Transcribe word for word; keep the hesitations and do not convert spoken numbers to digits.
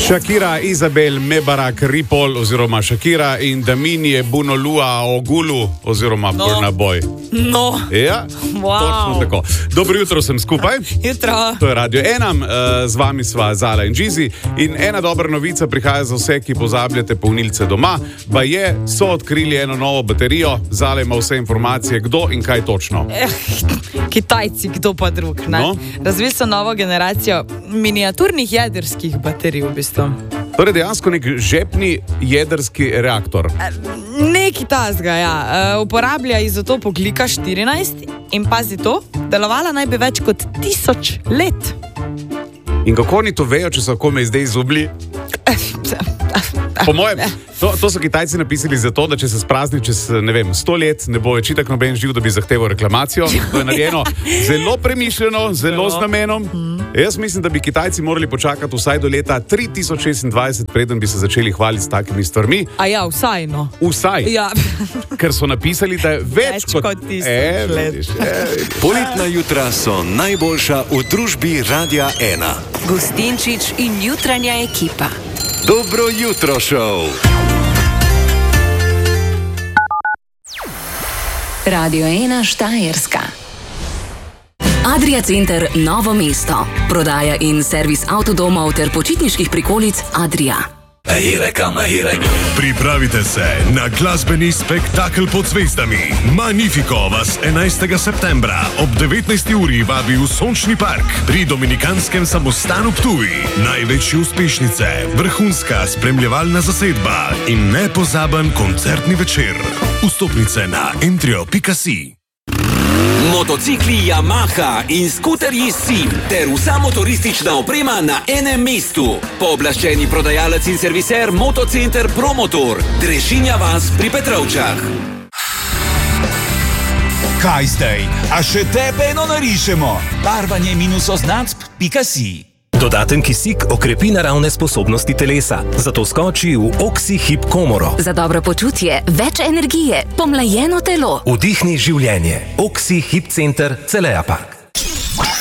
Shakira, Izabel Mebarak Ripol oziroma Shakira in Daminje Bunolua Ogulu oziroma No. Burna Boy. No. Ja, Wow. točno tako. Dobro jutro, sem skupaj. Jutro. To je Radio ena, uh, z vami sva Zala in Džizi. In ena dobra novica prihaja za vse, ki pozabljate polnilce doma. Pa je, so odkrili eno novo baterijo. Zala ima vse informacije, kdo in kaj točno. Eh, Kitajci, kdo pa drug. Ne? No. Razvili so novo generacijo miniaturnih jedrskih baterij v bistvu. Torej dejansko nek žepni jedrski reaktor. Neki tasga, ja. E, uporablja izotop ogljika štirinajst in pazi to, delovala naj bi več kot tisoč let. In kako oni to vejo, če so kome zdaj izubli? Po mojem, to, to so Kitajci napisali zato, da če se sprazni čez, ne vem, sto let, ne bo več itak noben živ, da bi zahteval reklamacijo. To je narejeno zelo premišljeno, zelo z namenom. Jaz mislim, da bi Kitajci morali počakati vsaj do leta tri tisoč šestindvajset, preden bi se začeli hvaliti s takimi stvarmi. A ja, vsaj no. Vsaj. Ja. Ker so napisali, da je več, Več kot tisoč e, let. vidiš, e, vidiš. Poletna jutra so najboljša v družbi Radia ena. Gustinčič in jutranja ekipa. Dobro jutro, šov. Radio ena Štajerska. Adria Center Novo mesto. Prodaja in servis avtodomov ter počitniških prikolic Adria. Pripravite se na glasbeni spektakel pod zvezdami. Magnifico vas enajstega septembra ob devetnajsti uri vabi v Sončni park pri Dominikanskem samostanu Ptuj. Največje uspešnice, vrhunska spremljevalna zasedba in nepozaben koncertni večer. Vstopnice na entrio pika si. Motocikli Yamaha in skuterji Sim ter vsa motoristična oprema na enem mestu. Pooblaščeni prodajalec in serviser Motocenter Promotor. Drešinja vas pri Petrovčah. Kaj zdaj? A še tebe eno narišemo? Barvanje minus oznacb pika si. Dodaten kisik okrepi naravne sposobnosti telesa, zato skoči v Oxy-Hip komoro. Za dobro počutje, več energije, pomlajeno telo. Vdihni življenje. Oxy-Hip center Celeja Park.